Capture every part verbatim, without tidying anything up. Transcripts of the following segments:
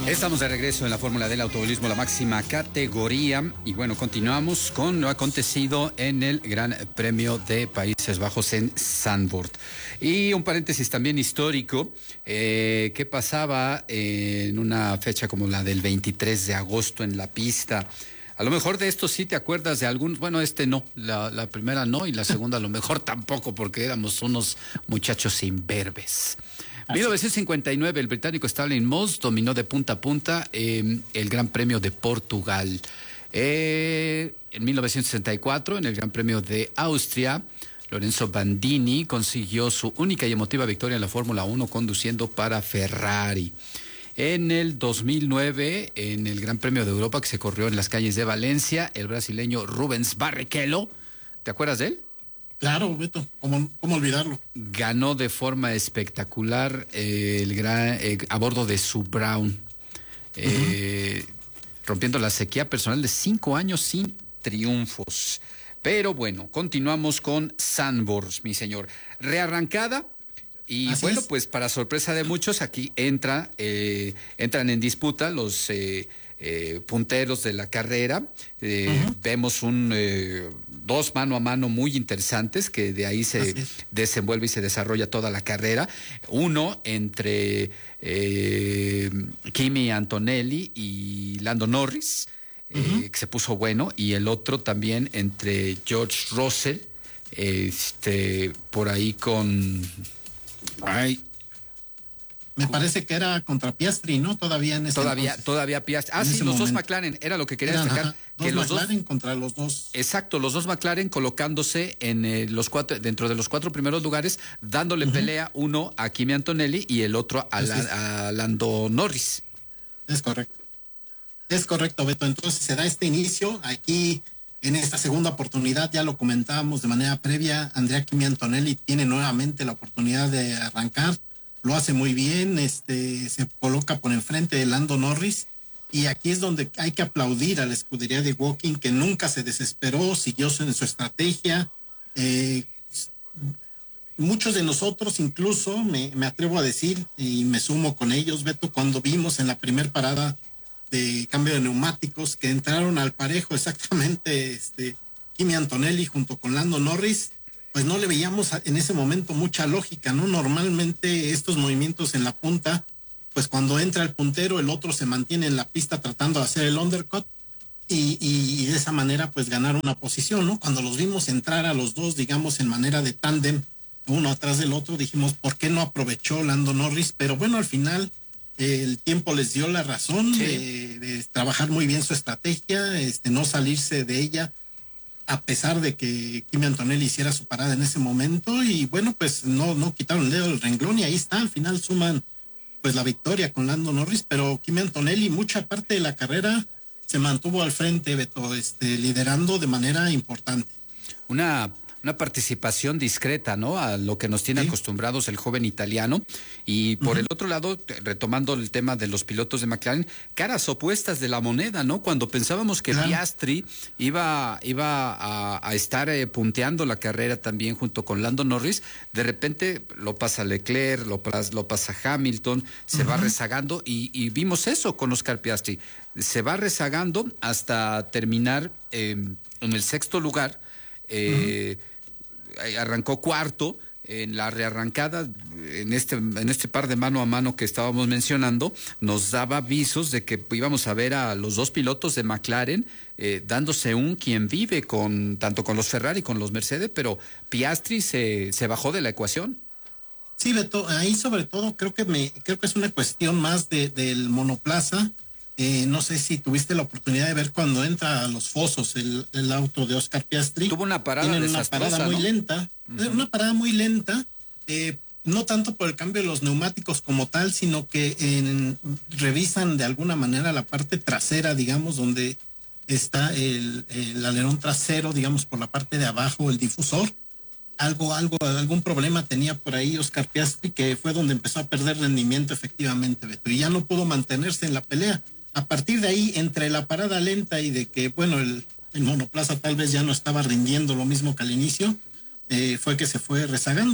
Estamos de regreso en la Fórmula del Automovilismo, la máxima categoría. Y bueno, continuamos con lo acontecido en el Gran Premio de Países Bajos en Zandvoort. Y un paréntesis también histórico, eh, ¿qué pasaba en una fecha como la del veintitrés de agosto en la pista? A lo mejor de esto sí te acuerdas de algún, bueno, este no, la, la primera no y la segunda a lo mejor tampoco, porque éramos unos muchachos imberbes. En mil novecientos cincuenta y nueve, el británico Stirling Moss dominó de punta a punta eh, el Gran Premio de Portugal. Eh, en mil novecientos sesenta y cuatro, en el Gran Premio de Austria, Lorenzo Bandini consiguió su única y emotiva victoria en la Fórmula uno conduciendo para Ferrari. En el dos mil nueve, en el Gran Premio de Europa que se corrió en las calles de Valencia, el brasileño Rubens Barrichello, ¿te acuerdas de él? Claro, Beto, ¿cómo, cómo olvidarlo? Ganó de forma espectacular eh, el gran, eh, a bordo de su Brown, eh, uh-huh. rompiendo la sequía personal de cinco años sin triunfos. Pero bueno, continuamos con Zandvoort, mi señor. Rearrancada. Y Así bueno, es. Pues para sorpresa de muchos, aquí entra, eh, entran en disputa los eh, eh, punteros de la carrera. Eh, uh-huh. Vemos un eh, dos mano a mano muy interesantes que de ahí se desenvuelve y se desarrolla toda la carrera. Uno entre eh, Kimi Antonelli y Lando Norris, uh-huh. eh, que se puso bueno, y el otro también entre George Russell, este, por ahí con... Ay. Me parece que era contra Piastri, ¿no? Todavía en ese Todavía, entonces. todavía Piastri. Ah, sí, los momento. dos McLaren, era lo que quería Eran, destacar. Ajá, que dos los McLaren dos, contra los dos. Exacto, los dos McLaren colocándose en eh, los cuatro, dentro de los cuatro primeros lugares, dándole uh-huh. pelea uno a Kimi Antonelli y el otro a, la, a Lando Norris. Es correcto. Es correcto, Beto. Entonces se da este inicio aquí. En esta segunda oportunidad, ya lo comentábamos de manera previa, Andrea Kimi Antonelli tiene nuevamente la oportunidad de arrancar, lo hace muy bien, este, se coloca por enfrente de Lando Norris, y aquí es donde hay que aplaudir a la escudería de Woking, que nunca se desesperó, siguió en su estrategia. Eh, muchos de nosotros, incluso, me, me atrevo a decir, y me sumo con ellos, Beto, cuando vimos en la primer parada de cambio de neumáticos, que entraron al parejo exactamente este, Kimi Antonelli junto con Lando Norris, pues no le veíamos en ese momento mucha lógica, ¿no? Normalmente estos movimientos en la punta, pues cuando entra el puntero, el otro se mantiene en la pista tratando de hacer el undercut y, y, y de esa manera pues ganar una posición, ¿no? Cuando los vimos entrar a los dos, digamos, en manera de tándem, uno atrás del otro, dijimos, ¿por qué no aprovechó Lando Norris? Pero bueno, al final el tiempo les dio la razón sí. de, de trabajar muy bien su estrategia, este, no salirse de ella, a pesar de que Kimi Antonelli hiciera su parada en ese momento, y bueno, pues no, no quitaron el dedo del renglón, y ahí está, al final suman pues la victoria con Lando Norris, pero Kimi Antonelli mucha parte de la carrera se mantuvo al frente, Beto, este, liderando de manera importante. Una Una participación discreta, ¿no? A lo que nos tiene sí. acostumbrados el joven italiano. Y por uh-huh. el otro lado, retomando el tema de los pilotos de McLaren, caras opuestas de la moneda, ¿no? Cuando pensábamos que claro. Piastri iba, iba a, a estar eh, punteando la carrera también junto con Lando Norris, de repente lo pasa Leclerc, lo, lo pasa Hamilton, se uh-huh. va rezagando y, y vimos eso con Oscar Piastri. Se va rezagando hasta terminar eh, en el sexto lugar. Eh, uh-huh. Arrancó cuarto en la rearrancada, en este, en este par de mano a mano que estábamos mencionando, nos daba avisos de que íbamos a ver a los dos pilotos de McLaren eh, dándose un quien vive con tanto con los Ferrari como con los Mercedes, pero Piastri se, se bajó de la ecuación. Sí, Beto, ahí sobre todo creo que me creo que es una cuestión más de, del monoplaza. Eh, no sé si tuviste la oportunidad de ver cuando entra a los fosos el, el auto de Oscar Piastri. Tuvo una parada Tienen una parada muy ¿no? lenta, uh-huh. una parada muy lenta, eh, no tanto por el cambio de los neumáticos como tal, sino que en, revisan de alguna manera la parte trasera, digamos, donde está el, el alerón trasero, digamos, por la parte de abajo, el difusor. Algo, algo, algún problema tenía por ahí Oscar Piastri, que fue donde empezó a perder rendimiento efectivamente, Beto, y ya no pudo mantenerse en la pelea. A partir de ahí, entre la parada lenta y de que, bueno, el, el monoplaza tal vez ya no estaba rindiendo lo mismo que al inicio, eh, fue que se fue rezagando.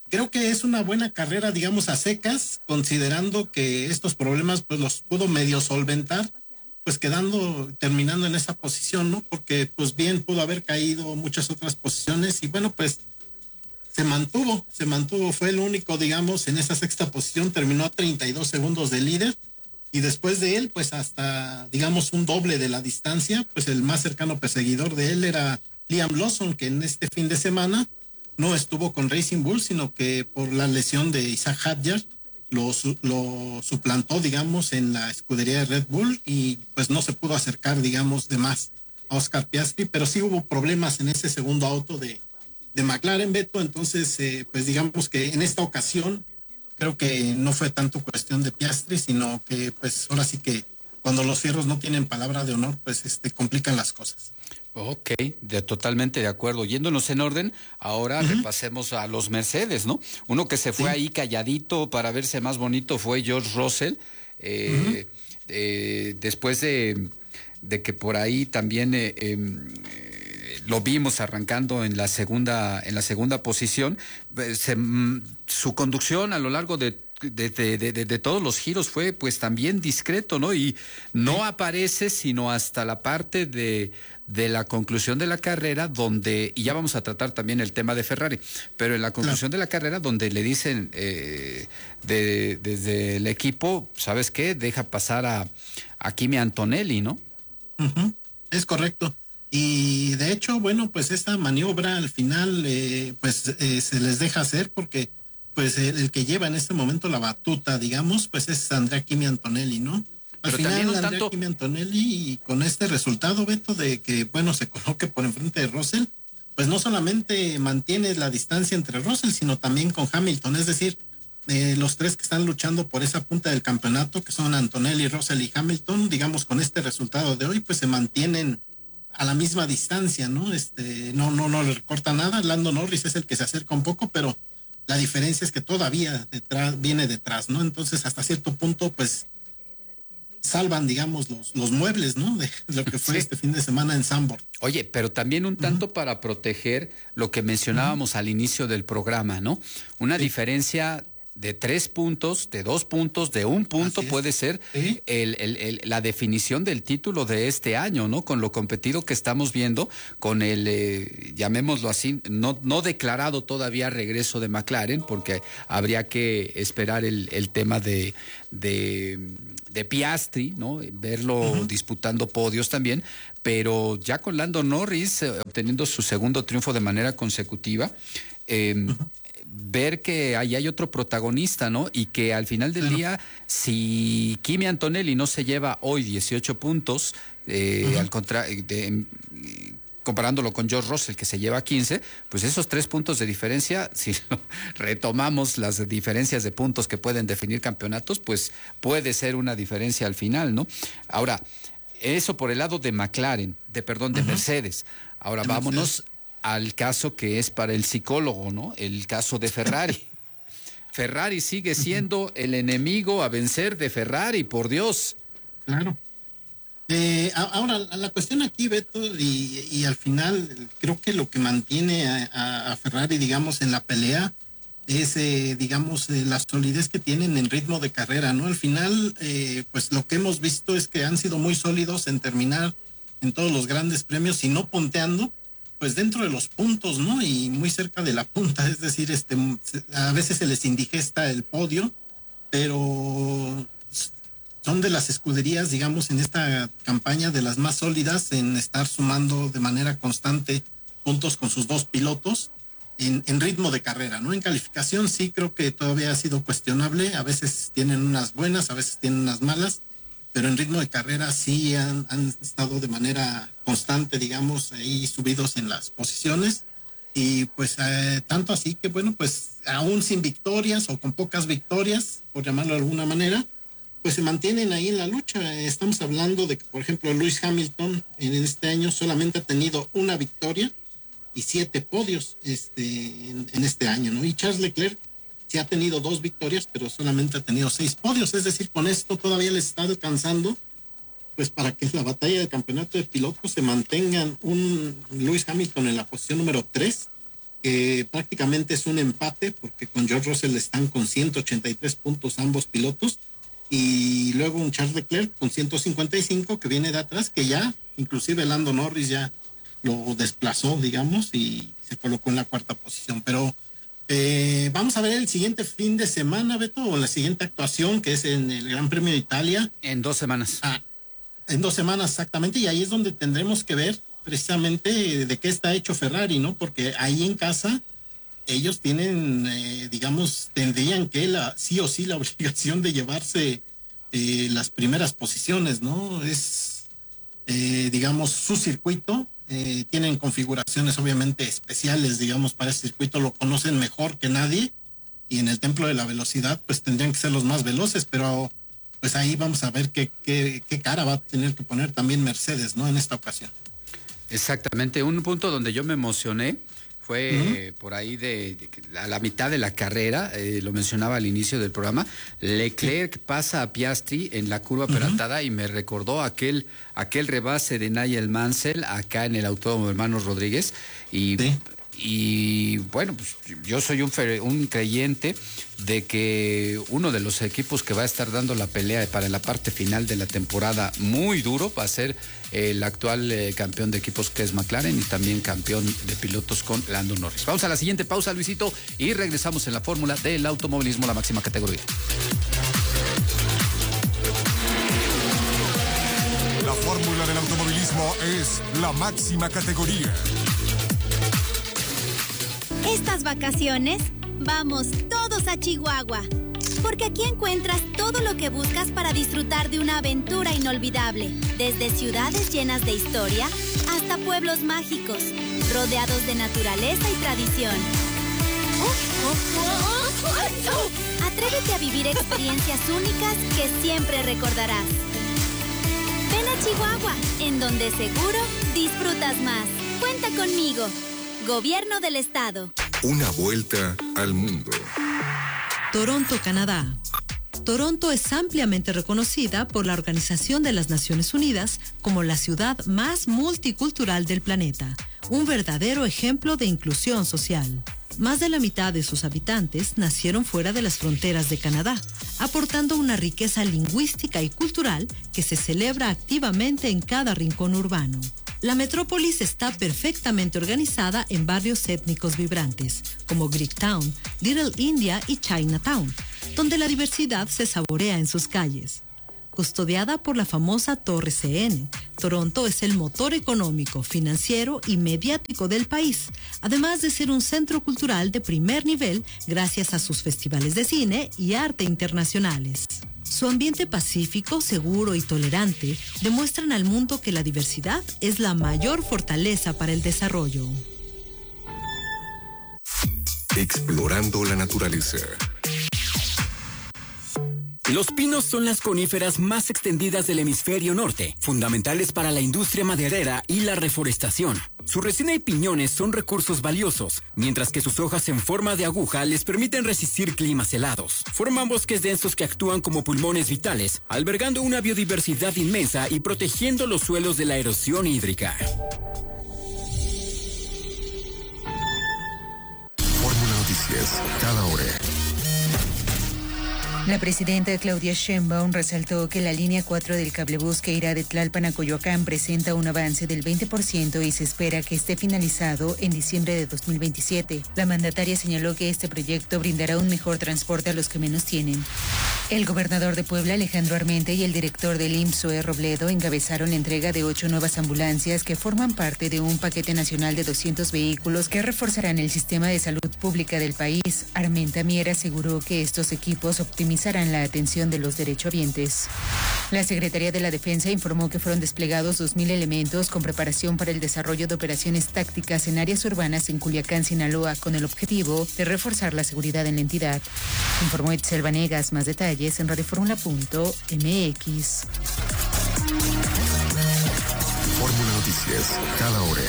creo que es una buena carrera, digamos, a secas, considerando que estos problemas pues los pudo medio solventar, pues quedando, terminando en esa posición, ¿no? Porque pues bien pudo haber caído muchas otras posiciones y bueno, pues se mantuvo, se mantuvo, fue el único, digamos, en esa sexta posición, terminó a treinta y dos segundos de líder y después de él, pues hasta, digamos, un doble de la distancia, pues el más cercano perseguidor de él era Liam Lawson, que en este fin de semana no estuvo con Racing Bull, sino que por la lesión de Isaac Hadjar lo, lo suplantó, digamos, en la escudería de Red Bull y pues no se pudo acercar, digamos, de más a Oscar Piastri, pero sí hubo problemas en ese segundo auto de de McLaren, Beto, entonces, eh, pues digamos que en esta ocasión creo que no fue tanto cuestión de Piastri, sino que pues ahora sí que cuando los fierros no tienen palabra de honor, pues este complican las cosas. Ok, de, totalmente de acuerdo. Yéndonos en orden, ahora uh-huh. repasemos a los Mercedes, ¿no? Uno que se fue sí. ahí calladito para verse más bonito fue George Russell, eh, uh-huh. eh, después de, de que por ahí también... Eh, eh, lo vimos arrancando en la segunda en la segunda posición. Se, su conducción a lo largo de de, de, de de todos los giros fue pues también discreto, ¿no? Y no sí. aparece sino hasta la parte de de la conclusión de la carrera donde, y ya vamos a tratar también el tema de Ferrari, pero en la conclusión claro. de la carrera donde le dicen eh, de, desde el equipo, ¿sabes qué? Deja pasar a, a Kimi Antonelli, ¿no? Uh-huh. Es correcto. Y de hecho, bueno, pues esta maniobra al final, eh, pues eh, se les deja hacer porque, pues el, el que lleva en este momento la batuta, digamos, pues es Andrea Kimi Antonelli, ¿no? Al Pero final, Andrea tanto... Kimi Antonelli, y con este resultado, Beto, de que, bueno, se coloque por enfrente de Russell, pues no solamente mantiene la distancia entre Russell, sino también con Hamilton, es decir, eh, los tres que están luchando por esa punta del campeonato, que son Antonelli, Russell y Hamilton, digamos, con este resultado de hoy, pues se mantienen a la misma distancia, ¿no? Este, no, no, no le recorta nada. Lando Norris es el que se acerca un poco, pero la diferencia es que todavía detrás, viene detrás, ¿no? Entonces, hasta cierto punto, pues, salvan, digamos, los, los muebles, ¿no? De lo que fue sí. este fin de semana en Zandvoort. Oye, pero también un tanto uh-huh. para proteger lo que mencionábamos uh-huh. al inicio del programa, ¿no? Una sí. diferencia de tres puntos, de dos puntos, de un punto puede ser ¿Sí? el, el, el, la definición del título de este año, ¿no? Con lo competido que estamos viendo, con el, eh, llamémoslo así, no, no declarado todavía regreso de McLaren, porque habría que esperar el, el tema de, de, de Piastri, ¿no? Verlo uh-huh. disputando podios también, pero ya con Lando Norris eh, obteniendo su segundo triunfo de manera consecutiva, eh, uh-huh. ver que ahí hay otro protagonista, ¿no? Y que al final del claro. día, si Kimi Antonelli no se lleva hoy dieciocho puntos, eh, uh-huh. al contra de, de, comparándolo con George Russell, que se lleva quince, pues esos tres puntos de diferencia, si retomamos las diferencias de puntos que pueden definir campeonatos, pues puede ser una diferencia al final, ¿no? Ahora, eso por el lado de McLaren, de perdón, de uh-huh. Mercedes. Ahora de vámonos Mercedes. al caso que es para el psicólogo, ¿no? El caso de Ferrari. Ferrari sigue siendo el enemigo a vencer de Ferrari, por Dios. Claro. Eh, ahora, la cuestión aquí, Beto, y, y al final creo que lo que mantiene a, a Ferrari, digamos, en la pelea es, eh, digamos, eh, la solidez que tienen en ritmo de carrera, ¿no? Al final, eh, pues lo que hemos visto es que han sido muy sólidos en terminar en todos los grandes premios y no ponteando, pues dentro de los puntos, ¿no? Y muy cerca de la punta, es decir, este, a veces se les indigesta el podio, pero son de las escuderías, digamos, en esta campaña de las más sólidas en estar sumando de manera constante puntos con sus dos pilotos en, en ritmo de carrera, ¿no? En calificación sí creo que todavía ha sido cuestionable, a veces tienen unas buenas, a veces tienen unas malas, pero en ritmo de carrera sí han, han estado de manera constante, digamos, ahí subidos en las posiciones, y pues eh, tanto así que, bueno, pues aún sin victorias o con pocas victorias, por llamarlo de alguna manera, pues se mantienen ahí en la lucha. Estamos hablando de que, por ejemplo, Lewis Hamilton en este año solamente ha tenido una victoria y siete podios este, en, en este año, ¿no? Y Charles Leclerc sí ha tenido dos victorias, pero solamente ha tenido seis podios, es decir, con esto todavía les está alcanzando, pues para que la batalla del campeonato de pilotos se mantengan un Lewis Hamilton en la posición número tres que prácticamente es un empate, porque con George Russell están con ciento ochenta y tres puntos ambos pilotos, y luego un Charles Leclerc con ciento cincuenta y cinco que viene de atrás, que ya, inclusive Lando Norris ya lo desplazó, digamos, y se colocó en la cuarta posición. Pero eh, vamos a ver el siguiente fin de semana, Beto, o la siguiente actuación, que es en el Gran Premio de Italia. En dos semanas. Ah, en dos semanas exactamente, y ahí es donde tendremos que ver precisamente de qué está hecho Ferrari, ¿no? Porque ahí en casa ellos tienen, eh, digamos, tendrían que la, sí o sí la obligación de llevarse eh, las primeras posiciones, ¿no? Es, eh, digamos, su circuito. Eh, tienen configuraciones obviamente especiales, digamos, para ese circuito, lo conocen mejor que nadie, y en el templo de la velocidad pues tendrían que ser los más veloces, pero pues ahí vamos a ver qué, qué, qué cara va a tener que poner también Mercedes, ¿no? En esta ocasión. Exactamente, un punto donde yo me emocioné fue uh-huh. eh, por ahí de, de a la mitad de la carrera, eh, lo mencionaba al inicio del programa, Leclerc sí. pasa a Piastri en la curva uh-huh. peratada y me recordó aquel aquel rebase de Nigel Mansell acá en el Autódromo Hermanos Rodríguez y... Sí. Y bueno, pues yo soy un, un creyente de que uno de los equipos que va a estar dando la pelea para la parte final de la temporada muy duro va a ser el actual eh, campeón de equipos, que es McLaren, y también campeón de pilotos con Lando Norris. Vamos a la siguiente pausa, Luisito, y regresamos en la fórmula del automovilismo, la máxima categoría. La fórmula del automovilismo es la máxima categoría. Estas vacaciones, vamos todos a Chihuahua, porque aquí encuentras todo lo que buscas para disfrutar de una aventura inolvidable, desde ciudades llenas de historia hasta pueblos mágicos, rodeados de naturaleza y tradición. Atrévete a vivir experiencias únicas que siempre recordarás. Ven a Chihuahua, en donde seguro disfrutas más. Cuenta conmigo. Gobierno del Estado. Una vuelta al mundo. Toronto, Canadá. Toronto es ampliamente reconocida por la Organización de las Naciones Unidas como la ciudad más multicultural del planeta, un verdadero ejemplo de inclusión social. Más de la mitad de sus habitantes nacieron fuera de las fronteras de Canadá, aportando una riqueza lingüística y cultural que se celebra activamente en cada rincón urbano. La metrópolis está perfectamente organizada en barrios étnicos vibrantes, como Greektown, Little India y Chinatown, donde la diversidad se saborea en sus calles. Custodiada por la famosa Torre C N, Toronto es el motor económico, financiero y mediático del país, además de ser un centro cultural de primer nivel gracias a sus festivales de cine y arte internacionales. Su ambiente pacífico, seguro y tolerante demuestran al mundo que la diversidad es la mayor fortaleza para el desarrollo. Explorando la naturaleza. Los pinos son las coníferas más extendidas del hemisferio norte, fundamentales para la industria maderera y la reforestación. Su resina y piñones son recursos valiosos, mientras que sus hojas en forma de aguja les permiten resistir climas helados. Forman bosques densos que actúan como pulmones vitales, albergando una biodiversidad inmensa y protegiendo los suelos de la erosión hídrica. Fórmula Noticias, cada hora. La presidenta Claudia Sheinbaum resaltó que la línea cuatro del cablebús que irá de Tlalpan a Coyoacán presenta un avance del veinte por ciento y se espera que esté finalizado en diciembre de dos mil veintisiete. La mandataria señaló que este proyecto brindará un mejor transporte a los que menos tienen. El gobernador de Puebla, Alejandro Armente, y el director del I M S S, Zoe Robledo, encabezaron la entrega de ocho nuevas ambulancias que forman parte de un paquete nacional de doscientos vehículos que reforzarán el sistema de salud pública del país. Armenta Mier aseguró que estos equipos optimizarán la atención de los derechohabientes. La Secretaría de la Defensa informó que fueron desplegados dos mil elementos con preparación para el desarrollo de operaciones tácticas en áreas urbanas en Culiacán, Sinaloa, con el objetivo de reforzar la seguridad en la entidad. Informó Itzel Vanegas. Más detalles en radioformula punto m x. Fórmula Noticias, cada hora.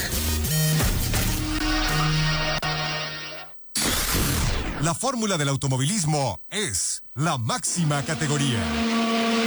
La fórmula del automovilismo es la máxima categoría.